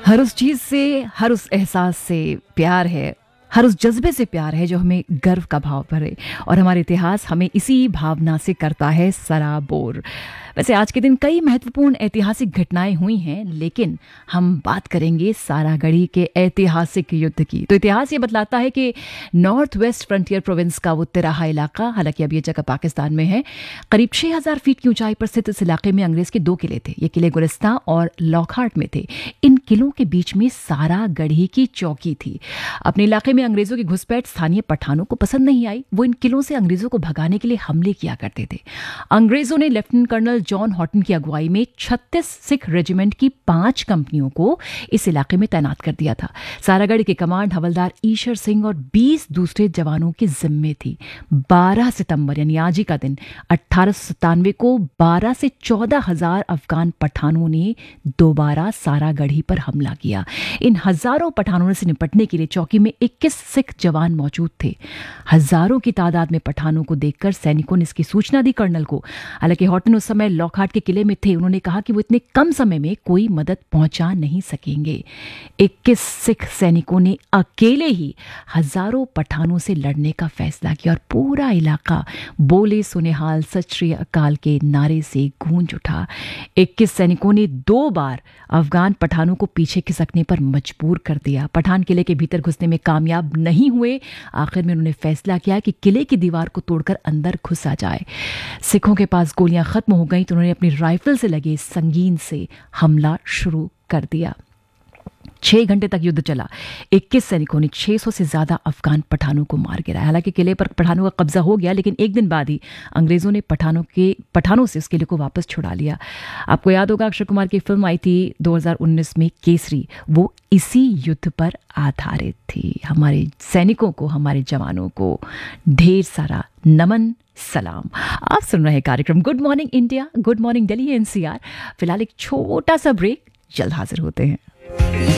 हर उस चीज से, हर उस एहसास से प्यार है, हर उस जज्बे से प्यार है जो हमें गर्व का भाव भरे, और हमारा इतिहास हमें इसी भावना से करता है सराबोर। वैसे आज के दिन कई महत्वपूर्ण ऐतिहासिक घटनाएं हुई हैं, लेकिन हम बात करेंगे सारागढ़ी के ऐतिहासिक युद्ध की। तो इतिहास ये बतलाता है कि नॉर्थ वेस्ट फ्रंटियर प्रोविंस का वो तिराहा इलाका, हालांकि अब ये जगह पाकिस्तान में है, करीब 6000 फीट की ऊंचाई पर स्थित इस इलाके में अंग्रेज के 2 किले थे। ये किले गुलिस्तान और लॉकहार्ट में थे। इन किलों के बीच में सारागढ़ी की चौकी थी। अपने इलाके में अंग्रेजों की घुसपैठ स्थानीय पठानों को पसंद नहीं आई। वो इन किलों से अंग्रेजों को भगाने के लिए हमले किया करते थे। अंग्रेजों ने लेफ्टिनेंट कर्नल जॉन हॉटन की अगुवाई में 36 सिख रेजिमेंट की 5 कंपनियों को इस इलाके में तैनात कर दिया था। सारागढ़ की कमांड हवलदार ईशर सिंह और 20 दूसरे जवानों के जिम्मे थी। 12 सितंबर यानी आज ही का दिन 1897 को 12 से 14,000 अफगान पठानों ने दोबारा सारागढ़ी पर हमला किया। इन हजारों पठानों से निपटने के लिए चौकी में 21 सिख जवान मौजूद थे। हजारों की तादाद में पठानों को देखकर सैनिकों ने इसकी सूचना दी कर्नल को। हालांकि हॉटन उस समय लॉकहार्ट के किले में थे। उन्होंने कहा कि वो इतने कम समय में कोई मदद पहुंचा नहीं सकेंगे। 21 सिख सैनिकों ने अकेले ही हजारों पठानों से लड़ने का फैसला किया और पूरा इलाका बोले सुनेहाल सत श्री अकाल के नारे से गूंज उठा। 21 सैनिकों ने 2 बार अफगान पठानों को पीछे खिसकने पर मजबूर कर दिया। पठान किले के भीतर घुसने में कामयाब नहीं हुए। आखिर में उन्होंने फैसला किया कि किले की दीवार को तोड़कर अंदर घुसा जाए। सिखों के पास गोलियां खत्म हो गई तो उन्होंने अपनी राइफल से लगे संगीन से हमला शुरू कर दिया। 6 घंटे तक युद्ध चला। 21 सैनिकों ने 600 से ज्यादा अफगान पठानों को मार गिराया। हालांकि किले पर पठानों का कब्जा हो गया, लेकिन एक दिन बाद ही अंग्रेजों ने पठानों से उस किले को वापस छुड़ा लिया। आपको याद होगा अक्षय कुमार की फिल्म आई थी 2019 में केसरी, वो इसी युद्ध पर आधारित थी। हमारे सैनिकों को, हमारे जवानों को ढेर सारा नमन सलाम। आप सुन रहे कार्यक्रम good morning India, good morning Delhi NCR. फिलहाल एक छोटा सा ब्रेक, जल्द हाजिर होते हैं।